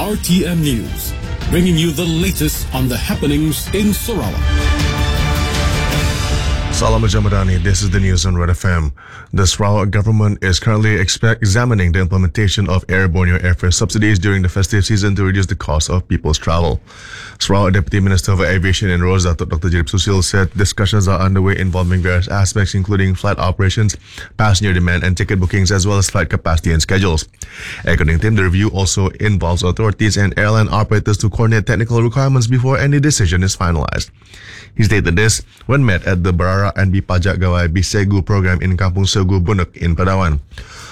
RTM News, bringing you the latest on the happenings in Sarawak. Salam Jamadani, this is the news on Red FM. The Sarawak government is currently examining the implementation of airborne airfare subsidies during the festive season to reduce the cost of people's travel. Sarawak Deputy Minister for Aviation and Roads, Dr. Jerip Susil, said discussions are underway involving various aspects including flight operations, passenger demand and ticket bookings, as well as flight capacity and schedules. According to him, the review also involves authorities and airline operators to coordinate technical requirements before any decision is finalized. He stated this when met at the Berara and Pajak Gawai Bisegu program in Kampung Segu Bunuk in Padawan.